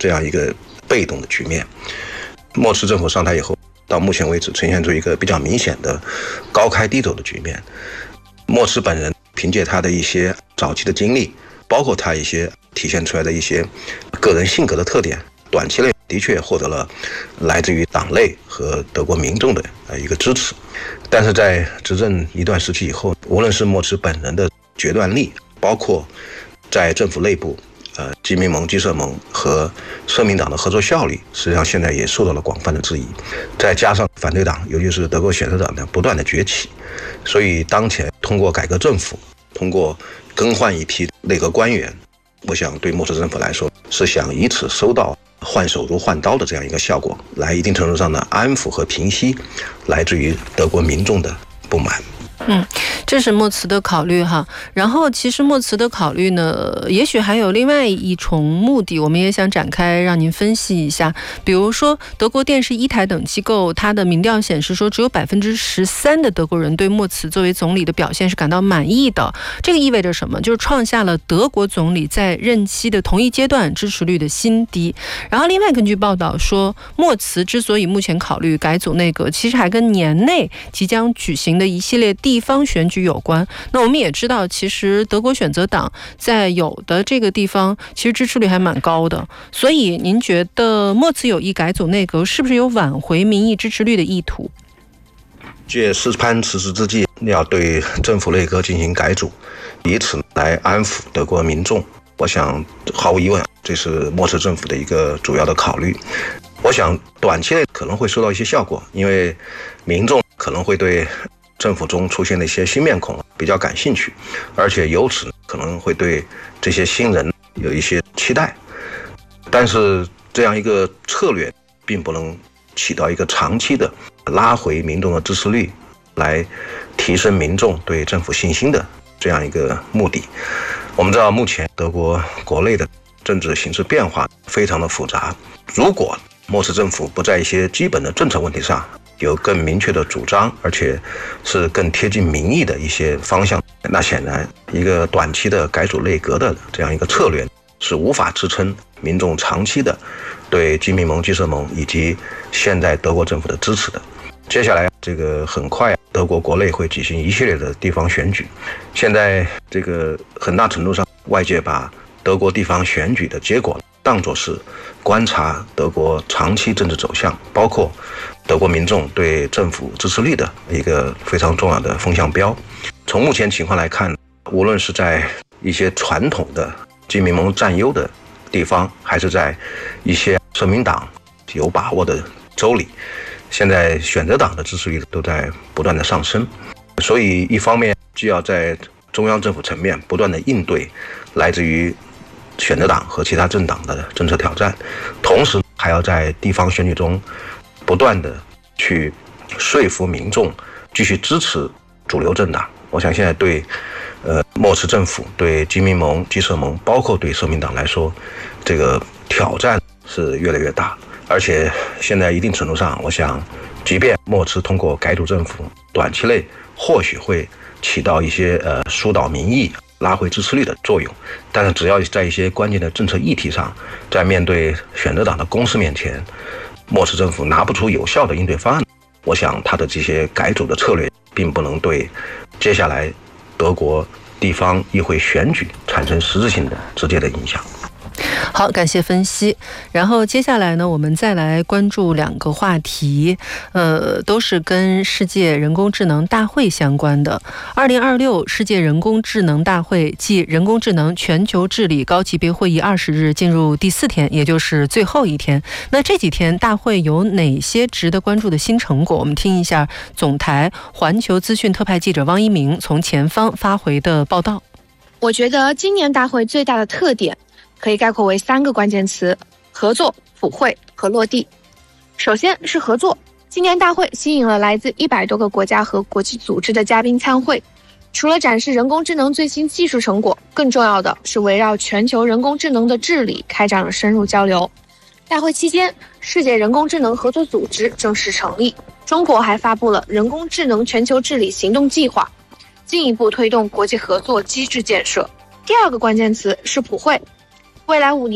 这样一个被动的局面。默茨政府上台以后，到目前为止呈现出一个比较明显的高开低走的局面。默茨本人凭借他的一些早期的经历，包括他一些体现出来的一些个人性格的特点，短期内的确获得了来自于党内和德国民众的一个支持。但是在执政一段时期以后，无论是默茨本人的决断力，包括在政府内部基民盟、基社盟和社民党的合作效率，实际上现在也受到了广泛的质疑。再加上反对党，尤其是德国选择党的不断的崛起，所以当前通过改革政府，通过更换一批内阁官员，我想对默茨政府来说是想以此收到换手如换刀的这样一个效果，来一定程度上的安抚和平息来自于德国民众的不满。 这是默茨的考虑哈。然后其实默茨的考虑呢，也许还有另外一重目的，我们也想展开让您分析一下。比如说德国电视一台等机构，它的民调显示说，只有13%的德国人对默茨作为总理的表现是感到满意的。这个意味着什么？就是创下了德国总理在任期的同一阶段支持率的新低。然后另外根据报道说，默茨之所以目前考虑改组内阁，其实还跟年内即将举行的一系列地方选举有关。那我们也知道，其实德国选择党在有的这个地方其实支持率还蛮高的，所以您觉得默茨有意改组内阁，是不是有挽回民意支持率的意图？ 借施潘辞职之际，要对政府内阁进行改组，以此来安抚德国民众，我想毫无疑问，这是默茨政府的一个主要的考虑。我想短期内可能会收到一些效果，因为民众可能会对政府中出现的一些新面孔比较感兴趣，而且由此可能会对这些新人有一些期待。但是这样一个策略并不能起到一个长期的拉回民众的支持率，来提升民众对政府信心的这样一个目的。我们知道目前德国国内的政治形势变化非常的复杂，如果默茨政府不在一些基本的政策问题上有更明确的主张，而且是更贴近民意的一些方向，那显然一个短期的改组内阁的这样一个策略是无法支撑民众长期的对基民盟、基社盟以及现在德国政府的支持的。接下来这个很快德国国内会举行一系列的地方选举，现在这个很大程度上外界把德国地方选举的结果当作是观察德国长期政治走向，包括德国民众对政府支持率的一个非常重要的风向标。从目前情况来看，无论是在一些传统的基民盟占优的地方，还是在一些社民党有把握的州里，现在选择党的支持率都在不断的上升。所以一方面既要在中央政府层面不断的应对来自于选择党和其他政党的政策挑战，同时还要在地方选举中不断的去说服民众继续支持主流政党。我想现在对默茨政府、对基民盟、基社盟，包括对社民党来说，这个挑战是越来越大。而且现在一定程度上，我想即便默茨通过改组政府，短期内或许会起到一些疏导民意、拉回支持率的作用，但是只要在一些关键的政策议题上，在面对选择党的攻势面前，默茨政府拿不出有效的应对方案，我想他的这些改组的策略并不能对接下来德国地方议会选举产生实质性的直接的影响。 好，感谢分析。然后接下来呢，我们再来关注两个话题，都是跟世界人工智能大会相关的。2026世界人工智能大会暨人工智能全球治理高级别会议20日进入第4天，也就是最后一天。那这几天大会有哪些值得关注的新成果？我们听一下总台环球资讯特派记者汪一鸣从前方发回的报道。 我觉得今年大会最大的特点可以概括为3个关键词：合作、普惠和落地。首先是合作，今年大会吸引了来自100多个国家和国际组织的嘉宾参会。除了展示人工智能最新技术成果，更重要的是围绕全球人工智能的治理开展了深入交流。大会期间，世界人工智能合作组织正式成立，中国还发布了人工智能全球治理行动计划，进一步推动国际合作机制建设。第2个关键词是普惠。未来5年，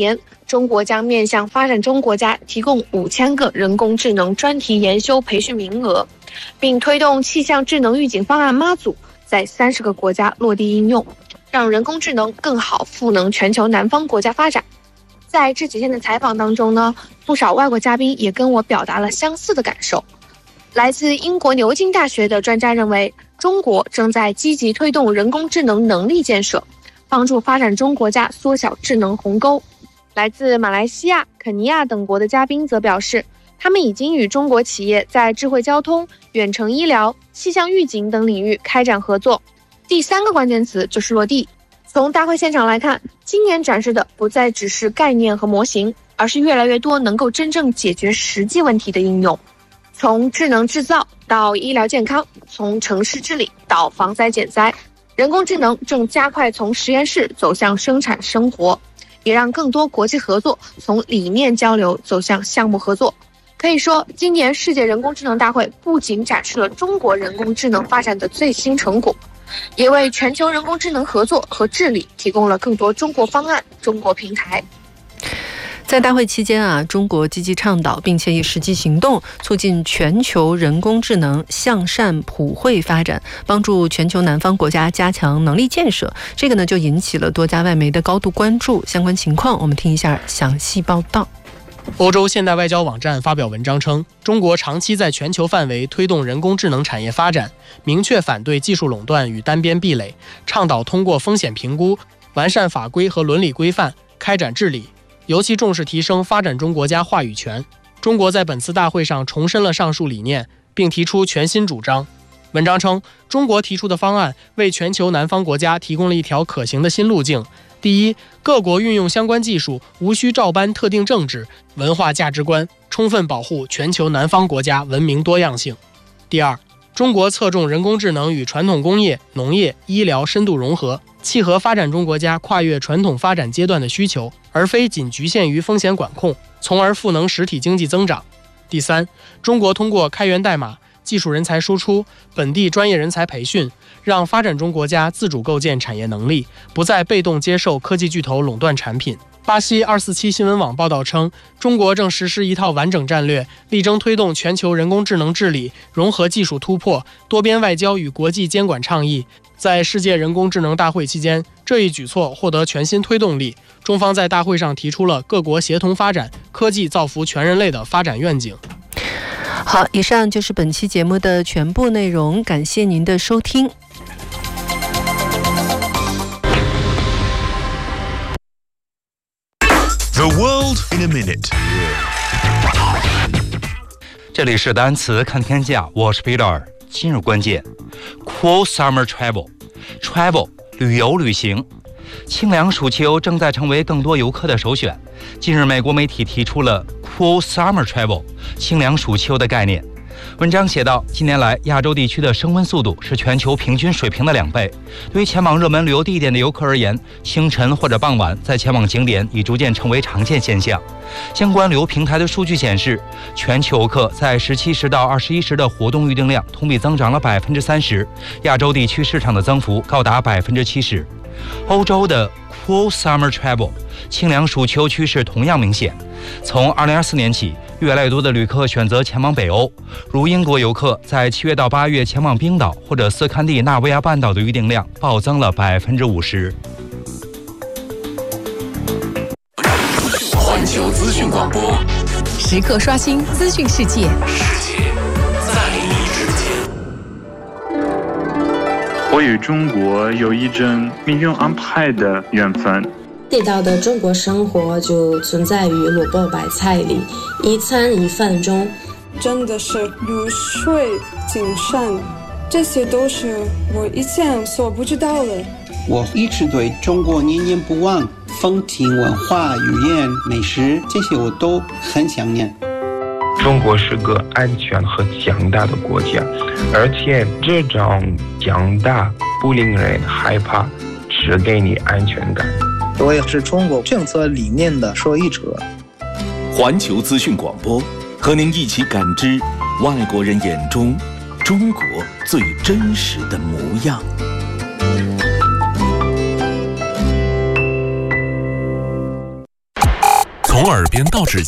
中国将面向发展中国家提供5000个人工智能专题研修培训名额，并推动气象智能预警方案妈祖在30个国家落地应用，让人工智能更好赋能全球南方国家发展。在这几天的采访当中呢，不少外国嘉宾也跟我表达了相似的感受。来自英国牛津大学的专家认为，中国正在积极推动人工智能能力建设，帮助发展中国家缩小智能鸿沟。来自马来西亚、肯尼亚等国的嘉宾则表示，他们已经与中国企业在智慧交通、远程医疗、气象预警等领域开展合作。第3个关键词就是落地。从大会现场来看，今年展示的不再只是概念和模型，而是越来越多能够真正解决实际问题的应用。从智能制造到医疗健康，从城市治理到防灾减灾，人工智能正加快从实验室走向生产生活，也让更多国际合作从理念交流走向项目合作。可以说，今年世界人工智能大会不仅展示了中国人工智能发展的最新成果，也为全球人工智能合作和治理提供了更多中国方案、中国平台。 在大会期间中国积极倡导并且以实际行动促进全球人工智能向善普惠发展，帮助全球南方国家加强能力建设。这个呢就引起了多家外媒的高度关注。相关情况我们听一下详细报道。 欧洲现代外交网站发表文章称，中国长期在全球范围推动人工智能产业发展，明确反对技术垄断与单边壁垒，倡导通过风险评估、完善法规和伦理规范开展治理，尤其重视提升发展中国家话语权。中国在本次大会上重申了上述理念，并提出全新主张。文章称，中国提出的方案为全球南方国家提供了一条可行的新路径。第一，各国运用相关技术无需照搬特定政治、文化价值观，充分保护全球南方国家文明多样性。第二，中国侧重人工智能与传统工业、农业、医疗深度融合，契合发展中国家跨越传统发展阶段的需求，而非仅局限于风险管控，从而赋能实体经济增长。第三，中国通过开源代码、技术人才输出、本地专业人才培训，让发展中国家自主构建产业能力，不再被动接受科技巨头垄断产品。巴西247新闻网报道称，中国正实施一套完整战略，力争推动全球人工智能治理，融合技术突破、多边外交与国际监管倡议。在世界人工智能大会期间，这一举措获得全新推动力。中方在大会上提出了各国协同发展、科技造福全人类的发展愿景。 好，以上就是本期节目的全部内容，感谢您的收听。 The world in a minute。 这里是单词看天下，我是 Peter。今日关键 ：Cool summer travel， 旅游旅行。清凉暑秋正在成为更多游客的首选。近日，美国媒体提出了 Cool summer travel 清凉暑秋的概念。文章写道，近年来亚洲地区的升温速度是全球平均水平的2倍。对于前往热门旅游地点的游客而言，清晨或者傍晚在前往景点已逐渐成为常见现象。相关旅游平台的数据显示，全球游客在17时到21时的活动预订量同比增长了30%，亚洲地区市场的增幅高达70%。欧洲的 Cool Summer Travel 清凉暑秋趋势同样明显。从2024年起，越来越多的旅客选择前往北欧，如英国游客在7月到8月前往冰岛或者斯堪的纳维亚半岛的预订量暴增了50%。 环球资讯广播， 时刻刷新资讯世界， 世界在你之间。 我与中国有一种命运安排的缘分。 地道的中国生活就存在于萝卜白菜里，一餐一饭中。 真的是如水精神，这些都是我以前所不知道的。 我一直对中国念念不忘，风情文化、语言、美食，这些我都很想念。 中国是个安全和强大的国家，而且这种强大不令人害怕，只给你安全感。 我也是中国政策理念的受益者。 环球资讯广播，和您一起感知外国人眼中中国最真实的模样。 从耳边到指尖。